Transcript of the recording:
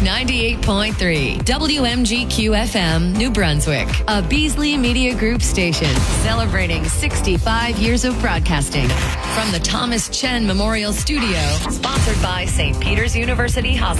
98.3 WMGQ FM, New Brunswick, a Beasley Media Group station celebrating 65 years of broadcasting. From the Thomas Chen Memorial Studio, sponsored by St. Peter's University Hospital.